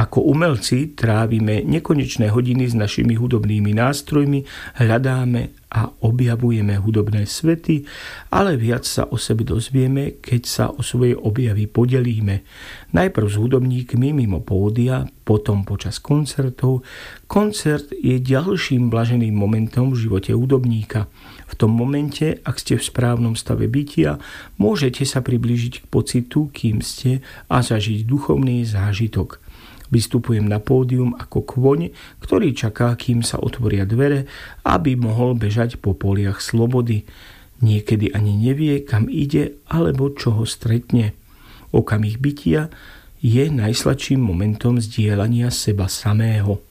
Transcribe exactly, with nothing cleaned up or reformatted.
Ako umelci trávime nekonečné hodiny s našimi hudobnými nástrojmi, hľadáme a objavujeme hudobné svety, ale viac sa o sebe dozvieme, keď sa o svoje objavy podelíme. Najprv s hudobníkmi mimo pódia, potom počas koncertov. Koncert je ďalším blaženým momentom v živote hudobníka. V tom momente, ak ste v správnom stave bytia, môžete sa priblížiť k pocitu, kým ste, a zažiť duchovný zážitok. Vystupujem na pódium ako kôň, ktorý čaká, kým sa otvoria dvere, aby mohol bežať po poliach slobody. Niekedy ani nevie, kam ide alebo čo ho stretne. Okamih bytia je najsladším momentom zdieľania seba samého.